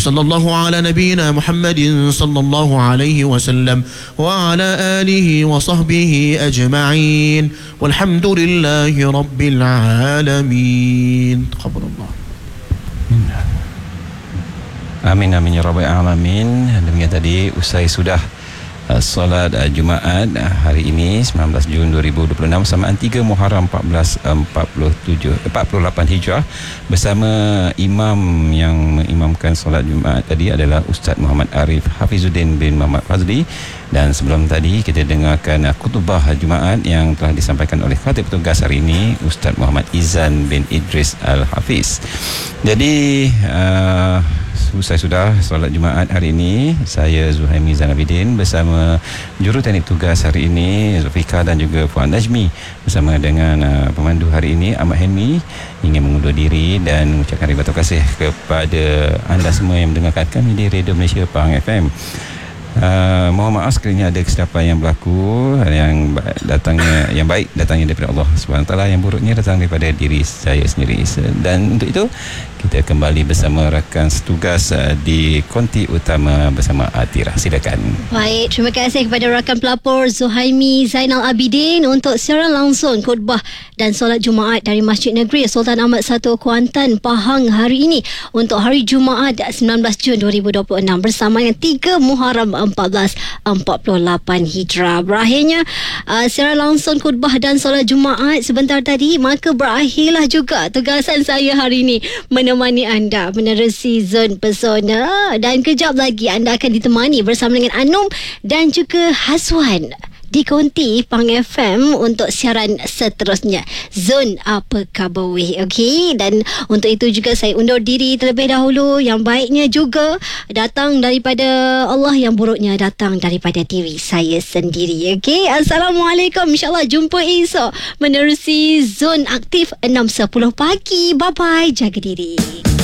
sallallahu ala nabiyyina Muhammadin sallallahu alaihi wasallam wa ala alihi wa sahbihi ajma'in. Walhamdulillahi rabbil alamin. Taqabbalallah. Amin amin ya rabbal alamin. Demikian tadi usai sudah solat Jumaat hari ini 19 Jun 2026 samaan 3 Muharram 1448 Hijrah, bersama imam yang mengimamkan solat Jumaat tadi adalah Ustaz Muhammad Arif Hafizuddin bin Muhammad Fazli. Dan sebelum tadi kita dengarkan khutbah Jumaat yang telah disampaikan oleh khatib tugas hari ini, Ustaz Muhammad Izan bin Idris Al-Hafiz. Jadi usai sudah solat Jumaat hari ini, saya Zuhaimi Zainabidin bersama juru teknik tugas hari ini Zulfikar dan juga Fuad Najmi, bersama dengan pemandu hari ini Ahmad Helmi, ingin mengundur diri dan mengucapkan ribuan terima kasih kepada anda semua yang mendengarkan kami di Radio Malaysia Pahang FM. Mohon maaf sekiranya ada kesilapan yang berlaku, yang baik datangnya daripada Allah SWT, yang buruknya datang daripada diri saya sendiri. Dan untuk itu kita kembali bersama rakan setugas di konti utama bersama Atira. Silakan. Baik, terima kasih kepada rakan pelapor Zuhaimi Zainal Abidin untuk siaran langsung khutbah dan solat Jumaat dari Masjid Negeri Sultan Ahmad I Kuantan, Pahang hari ini untuk hari Jumaat 19 Jun 2026 bersama dengan 3 Muharram 1448 Hijrah. Berakhirnya siaran langsung khutbah dan solat Jumaat sebentar tadi, maka berakhirlah juga tugasan saya hari ini menemani anda menerusi zon pesona, dan kejap lagi anda akan ditemani bersama dengan Anum dan juga Hazwan di konti Pang FM untuk siaran seterusnya, Zon Apa Khabar Weh. Okey, dan untuk itu juga saya undur diri terlebih dahulu. Yang baiknya juga datang daripada Allah, yang buruknya datang daripada diri saya sendiri. Okey, Assalamualaikum, insyaAllah jumpa esok menerusi Zon Aktif 6.10 pagi. Bye bye, jaga diri.